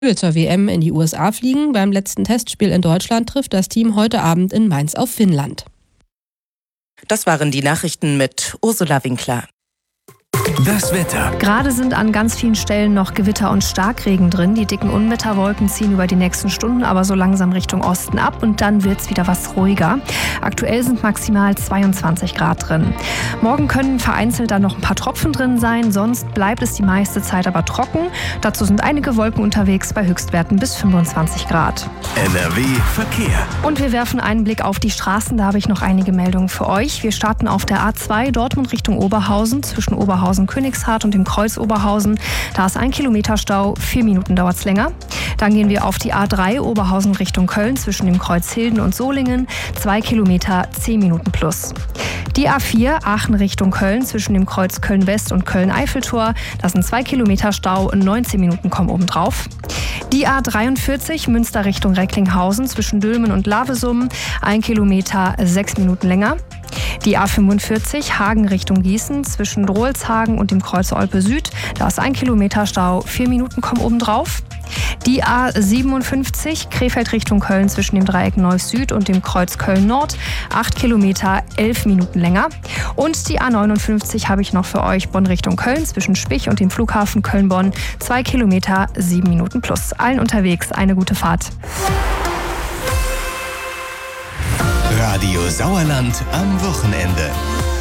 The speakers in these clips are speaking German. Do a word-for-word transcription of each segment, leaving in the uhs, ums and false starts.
will zur W M in die U S A fliegen. Beim letzten Testspiel in Deutschland trifft das Team heute Abend in Mainz auf Finnland. Das waren die Nachrichten mit Ursula Winkler. Das Wetter. Gerade sind an ganz vielen Stellen noch Gewitter und Starkregen drin. Die dicken Unwetterwolken ziehen über die nächsten Stunden aber so langsam Richtung Osten ab und dann wird es wieder was ruhiger. Aktuell sind maximal zweiundzwanzig Grad drin. Morgen können vereinzelt dann noch ein paar Tropfen drin sein, sonst bleibt es die meiste Zeit aber trocken. Dazu sind einige Wolken unterwegs bei Höchstwerten bis fünfundzwanzig Grad. N R W Verkehr. Und wir werfen einen Blick auf die Straßen, da habe ich noch einige Meldungen für euch. Wir starten auf der A zwei Dortmund Richtung Oberhausen, zwischen Oberhausen Königshardt und dem Kreuz Oberhausen. Da ist ein Kilometer Stau, vier Minuten dauert es länger. Dann gehen wir auf die A drei Oberhausen Richtung Köln zwischen dem Kreuz Hilden und Solingen. Zwei Kilometer, zehn Minuten plus. Die A vier Aachen Richtung Köln zwischen dem Kreuz Köln-West und Köln-Eiffeltor. Das sind zwei Kilometer Stau, neunzehn Minuten kommen obendrauf. Die A dreiundvierzig Münster Richtung Recklinghausen zwischen Dülmen und Lavesum. Ein Kilometer, sechs Minuten länger. Die A fünfundvierzig Hagen Richtung Gießen zwischen Drohlshagen und dem Kreuz Olpe Süd. Da ist ein Kilometer Stau, vier Minuten kommen obendrauf. Die A siebenundfünfzig Krefeld Richtung Köln zwischen dem Dreieck Neuss Süd und dem Kreuz Köln Nord. acht Kilometer, elf Minuten länger. Und die A neunundfünfzig habe ich noch für euch Bonn Richtung Köln zwischen Spich und dem Flughafen Köln-Bonn. zwei Kilometer, sieben Minuten plus. Allen unterwegs eine gute Fahrt. Radio Sauerland am Wochenende.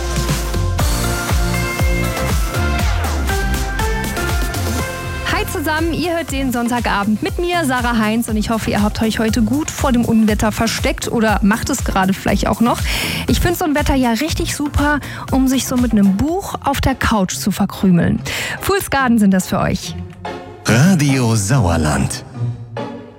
Hi zusammen, ihr hört den Sonntagabend mit mir, Sarah Heinz, und ich hoffe, ihr habt euch heute gut vor dem Unwetter versteckt oder macht es gerade vielleicht auch noch. Ich finde so ein Wetter ja richtig super, um sich so mit einem Buch auf der Couch zu verkrümeln. Fools Garden sind das für euch. Radio Sauerland.